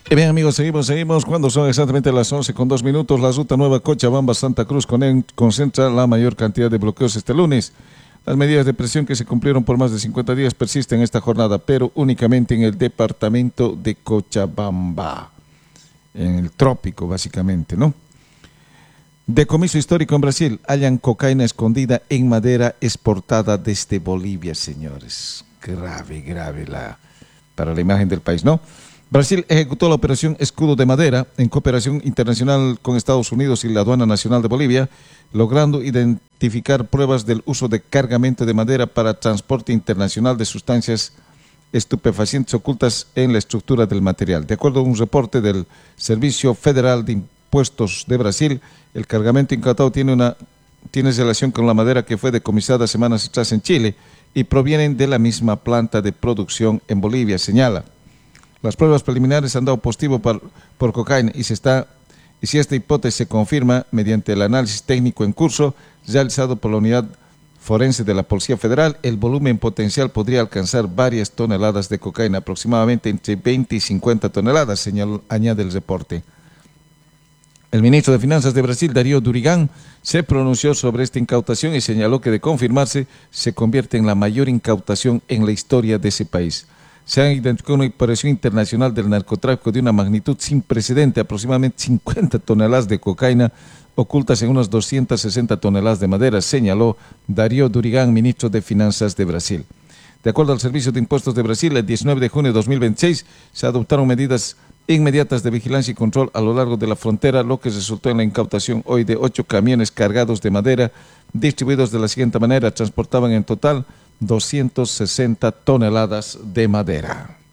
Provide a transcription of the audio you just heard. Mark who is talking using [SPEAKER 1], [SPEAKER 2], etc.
[SPEAKER 1] Bien amigos, seguimos cuando son exactamente las 11:02. La ruta nueva Cochabamba-Santa Cruz concentra la mayor cantidad de bloqueos este lunes. Las medidas de presión que se cumplieron por más de 50 días persisten esta jornada, pero únicamente en el departamento de Cochabamba, en el trópico básicamente, ¿no? Decomiso histórico en Brasil, hallan cocaína escondida en madera exportada desde Bolivia, señores. Grave para la imagen del país, ¿no? Brasil ejecutó la operación Escudo de Madera en cooperación internacional con Estados Unidos y la Aduana Nacional de Bolivia, logrando identificar pruebas del uso de cargamento de madera para transporte internacional de sustancias estupefacientes ocultas en la estructura del material. De acuerdo a un reporte del Servicio Federal de Impuestos de Brasil, el cargamento incautado tiene relación con la madera que fue decomisada semanas atrás en Chile y provienen de la misma planta de producción en Bolivia, señala. Las pruebas preliminares han dado positivo por cocaína y si esta hipótesis se confirma mediante el análisis técnico en curso realizado por la Unidad Forense de la Policía Federal, el volumen potencial podría alcanzar varias toneladas de cocaína, aproximadamente entre 20 y 50 toneladas, añade el reporte. El ministro de Finanzas de Brasil, Darío Durigan, se pronunció sobre esta incautación y señaló que de confirmarse se convierte en la mayor incautación en la historia de ese país. Se ha identificado una operación internacional del narcotráfico de una magnitud sin precedente, aproximadamente 50 toneladas de cocaína ocultas en unas 260 toneladas de madera, señaló Darío Durigan, ministro de Finanzas de Brasil. De acuerdo al Servicio de Impuestos de Brasil, el 19 de junio de 2026 se adoptaron medidas inmediatas de vigilancia y control a lo largo de la frontera, lo que resultó en la incautación hoy de 8 camiones cargados de madera, distribuidos de la siguiente manera: transportaban en total 260 toneladas de madera.